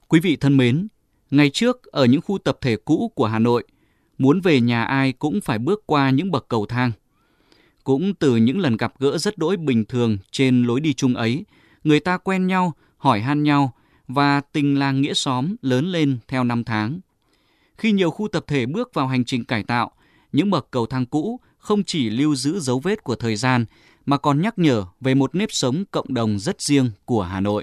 Quý vị thân mến, ngày trước ở những khu tập thể cũ của Hà Nội, muốn về nhà ai cũng phải bước qua những bậc cầu thang. Cũng từ những lần gặp gỡ rất đỗi bình thường trên lối đi chung ấy, người ta quen nhau, hỏi han nhau và tình làng nghĩa xóm lớn lên theo năm tháng. Khi nhiều khu tập thể bước vào hành trình cải tạo, những bậc cầu thang cũ không chỉ lưu giữ dấu vết của thời gian mà còn nhắc nhở về một nếp sống cộng đồng rất riêng của Hà Nội.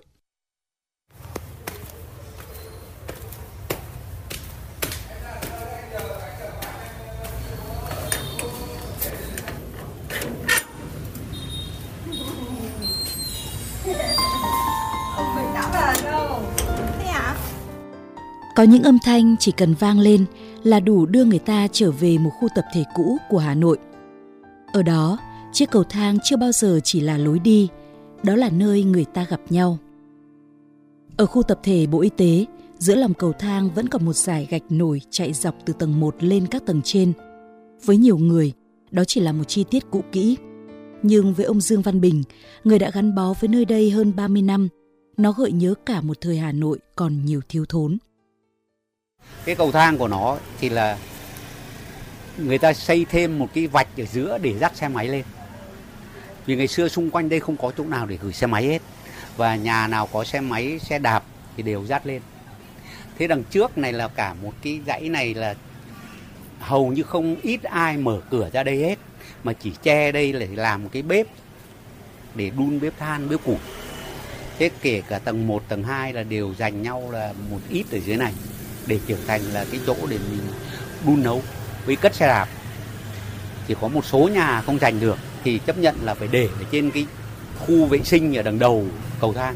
Có những âm thanh chỉ cần vang lên là đủ đưa người ta trở về một khu tập thể cũ của Hà Nội. Ở đó, chiếc cầu thang chưa bao giờ chỉ là lối đi, đó là nơi người ta gặp nhau. Ở khu tập thể Bộ Y tế, giữa lòng cầu thang vẫn còn một dải gạch nổi chạy dọc từ tầng 1 lên các tầng trên. Với nhiều người, đó chỉ là một chi tiết cũ kỹ. Nhưng với ông Dương Văn Bình, người đã gắn bó với nơi đây hơn 30 năm, nó gợi nhớ cả một thời Hà Nội còn nhiều thiếu thốn. Cái cầu thang của nó thì là người ta xây thêm một cái vạch ở giữa để dắt xe máy lên. Vì ngày xưa xung quanh đây không có chỗ nào để gửi xe máy hết. Và nhà nào có xe máy, xe đạp thì đều dắt lên. Thế đằng trước này là cả một cái dãy này là hầu như không ít ai mở cửa ra đây hết. Mà chỉ che đây để làm một cái bếp để đun bếp than, bếp củi. Thế kể cả tầng 1, tầng 2 là đều dành nhau là một ít ở dưới này để trở thành là cái chỗ để mình đun nấu với cất xe đạp. Chỉ có một số nhà không dành được thì chấp nhận là phải để ở trên cái khu vệ sinh ở đằng đầu cầu thang.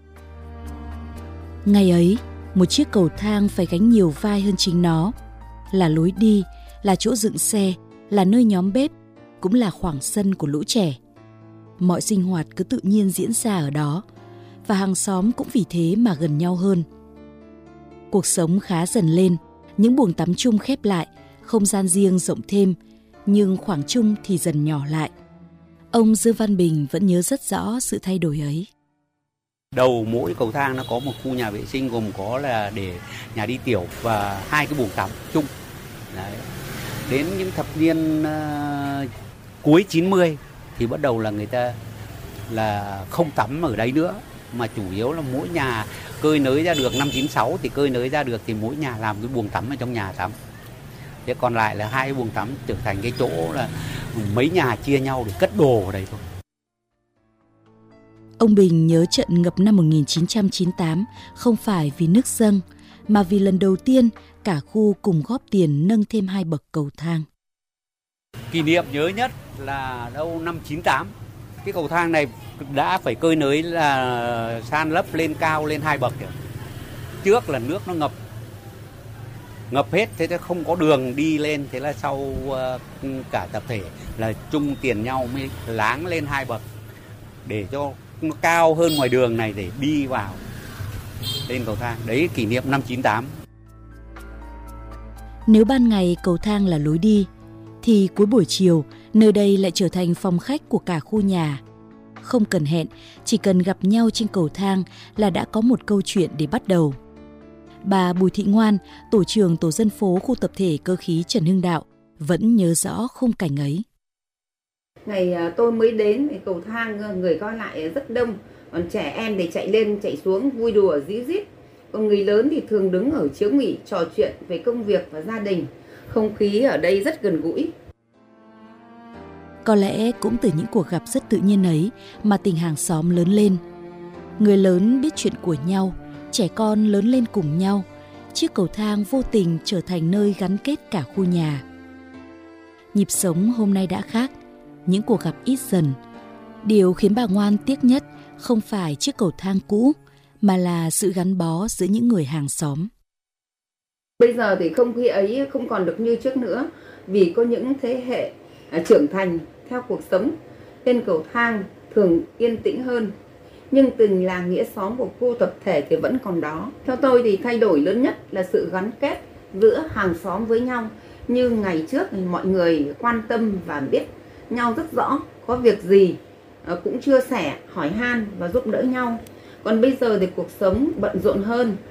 Ngày ấy, một chiếc cầu thang phải gánh nhiều vai hơn chính nó. Là lối đi, là chỗ dựng xe, là nơi nhóm bếp, cũng là khoảng sân của lũ trẻ. Mọi sinh hoạt cứ tự nhiên diễn ra ở đó, và hàng xóm cũng vì thế mà gần nhau hơn. Cuộc sống khá dần lên, những buồng tắm chung khép lại, không gian riêng rộng thêm, nhưng khoảng chung thì dần nhỏ lại. Ông Dương Văn Bình vẫn nhớ rất rõ sự thay đổi ấy. Đầu mỗi cầu thang nó có một khu nhà vệ sinh gồm có là để nhà đi tiểu và 2 cái buồng tắm chung. Đấy. Đến những thập niên cuối 90 thì bắt đầu là người ta là không tắm ở đấy nữa, mà chủ yếu là mỗi nhà cơi nới ra được, năm 96 thì cơi nới ra được thì mỗi nhà làm cái buồng tắm ở trong nhà tắm. Thế còn lại là 2 cái buồng tắm trở thành cái chỗ là mấy nhà chia nhau để cất đồ ở đây thôi. Ông Bình nhớ trận ngập năm 1998 không phải vì nước dâng, mà vì lần đầu tiên cả khu cùng góp tiền nâng thêm 2 bậc cầu thang. Kỷ niệm nhớ nhất là đâu năm 98, cái cầu thang này đã phải cơi nới là san lấp lên cao lên 2 bậc rồi. Trước là nước nó ngập hết, thế không có đường đi lên, thế là sau cả tập thể là chung tiền nhau mới láng lên 2 bậc để cho nó cao hơn ngoài đường này để đi vào lên cầu thang. Đấy kỷ niệm năm 98. Nếu ban ngày cầu thang là lối đi, thì cuối buổi chiều nơi đây lại trở thành phòng khách của cả khu nhà. Không cần hẹn, chỉ cần gặp nhau trên cầu thang là đã có một câu chuyện để bắt đầu. Bà Bùi Thị Ngoan, tổ trưởng tổ dân phố khu tập thể cơ khí Trần Hưng Đạo, vẫn nhớ rõ khung cảnh ấy. Ngày tôi mới đến thì cầu thang người coi lại rất đông, còn trẻ em thì chạy lên chạy xuống vui đùa ríu rít, còn người lớn thì thường đứng ở chiếu nghỉ trò chuyện về công việc và gia đình. Không khí ở đây rất gần gũi. Có lẽ cũng từ những cuộc gặp rất tự nhiên ấy mà tình hàng xóm lớn lên. Người lớn biết chuyện của nhau, trẻ con lớn lên cùng nhau. Chiếc cầu thang vô tình trở thành nơi gắn kết cả khu nhà. Nhịp sống hôm nay đã khác, những cuộc gặp ít dần. Điều khiến bà Ngoan tiếc nhất không phải chiếc cầu thang cũ, mà là sự gắn bó giữa những người hàng xóm. Bây giờ thì không khí ấy không còn được như trước nữa, vì có những thế hệ trưởng thành theo cuộc sống, nên cầu thang thường yên tĩnh hơn. Nhưng tình làng nghĩa xóm của khu tập thể thì vẫn còn đó. Theo tôi thì thay đổi lớn nhất là sự gắn kết giữa hàng xóm với nhau. Như ngày trước thì mọi người quan tâm và biết nhau rất rõ, có việc gì cũng chia sẻ, hỏi han và giúp đỡ nhau. Còn bây giờ thì cuộc sống bận rộn hơn,